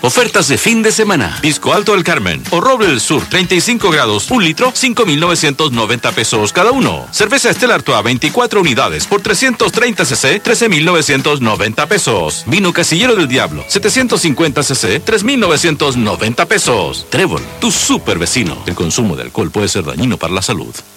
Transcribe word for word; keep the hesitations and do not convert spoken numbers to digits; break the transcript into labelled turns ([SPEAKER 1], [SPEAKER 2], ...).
[SPEAKER 1] Ofertas de fin de semana. Pisco Alto del Carmen o Roble del Sur, treinta y cinco grados, un litro, cinco mil novecientos noventa pesos cada uno. Cerveza Estela Artois, veinticuatro unidades por trescientos treinta centilitros, trece mil novecientos noventa pesos. Vino Casillero del Diablo, setecientos cincuenta centilitros, tres mil novecientos noventa pesos. Trébol, tu super vecino. El consumo de alcohol puede ser dañino para la salud.